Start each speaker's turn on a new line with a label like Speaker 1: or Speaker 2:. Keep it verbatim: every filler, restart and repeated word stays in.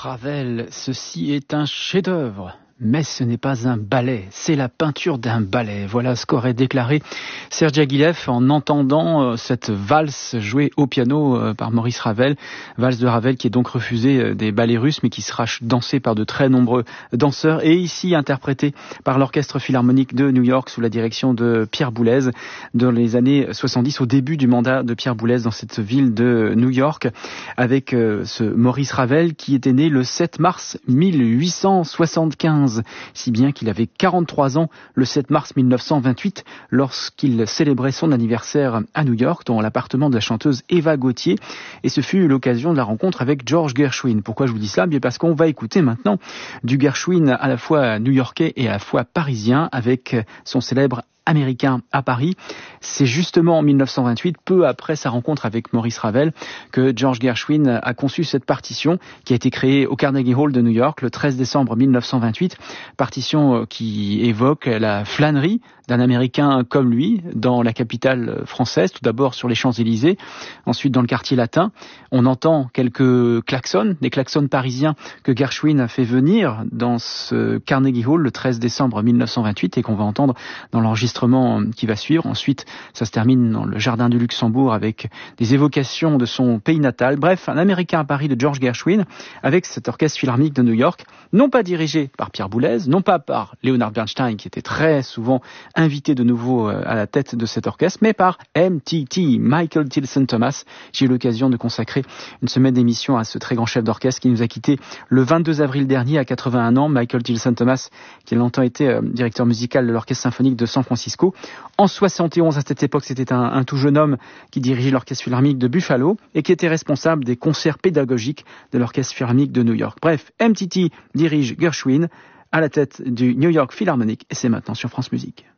Speaker 1: Ravel, ceci est un chef-d'œuvre. Mais ce n'est pas un ballet, c'est la peinture d'un ballet. Voilà ce qu'aurait déclaré Serge Diaghilev en entendant cette valse jouée au piano par Maurice Ravel. Valse de Ravel qui est donc refusée des ballets russes, mais qui sera dansée par de très nombreux danseurs et ici interprétée par l'Orchestre Philharmonique de New York sous la direction de Pierre Boulez dans les années soixante-dix, au début du mandat de Pierre Boulez dans cette ville de New York, avec ce Maurice Ravel qui était né le sept mars mille huit cent soixante-quinze. Si bien qu'il avait quarante-trois ans le sept mars mille neuf cent vingt-huit lorsqu'il célébrait son anniversaire à New York dans l'appartement de la chanteuse Eva Gauthier, et ce fut l'occasion de la rencontre avec George Gershwin. Pourquoi je vous dis cela? Bien parce qu'on va écouter maintenant du Gershwin à la fois new-yorkais et à la fois parisien avec son célèbre Américain à Paris. C'est justement en mille neuf cent vingt-huit, peu après sa rencontre avec Maurice Ravel, que George Gershwin a conçu cette partition qui a été créée au Carnegie Hall de New York le treize décembre mille neuf cent vingt-huit. Partition qui évoque la flânerie d'un Américain comme lui dans la capitale française, tout d'abord sur les Champs-Élysées, ensuite dans le quartier latin. On entend quelques klaxons, des klaxons parisiens que Gershwin a fait venir dans ce Carnegie Hall le treize décembre mille neuf cent vingt-huit et qu'on va entendre dans l'enregistrement qui va suivre. Ensuite, ça se termine dans le jardin du Luxembourg avec des évocations de son pays natal. Bref, un Américain à Paris de George Gershwin avec cet orchestre philharmonique de New York, non pas dirigé par Pierre Boulez, non pas par Leonard Bernstein qui était très souvent invité de nouveau à la tête de cet orchestre, mais par M T T, Michael Tilson Thomas. J'ai eu l'occasion de consacrer une semaine d'émission à ce très grand chef d'orchestre qui nous a quittés le vingt-deux avril dernier à quatre-vingt-un ans. Michael Tilson Thomas, qui a longtemps été euh, directeur musical de l'Orchestre Symphonique de San Francisco. En soixante et onze, à cette époque, c'était un, un tout jeune homme qui dirigeait l'Orchestre Philharmonique de Buffalo et qui était responsable des concerts pédagogiques de l'Orchestre Philharmonique de New York. Bref, M T T dirige Gershwin à la tête du New York Philharmonic et c'est maintenant sur France Musique.